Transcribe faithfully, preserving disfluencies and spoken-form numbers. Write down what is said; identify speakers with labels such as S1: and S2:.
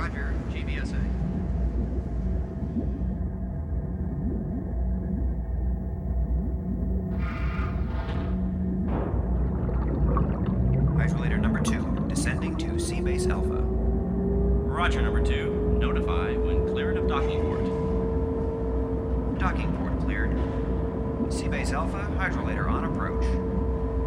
S1: Roger, G B S A. Hydrolator number two, descending to Seabase Alpha.
S2: Roger, number two. Notify when cleared of docking port.
S1: Docking port cleared. Seabase Alpha, hydrolator on approach.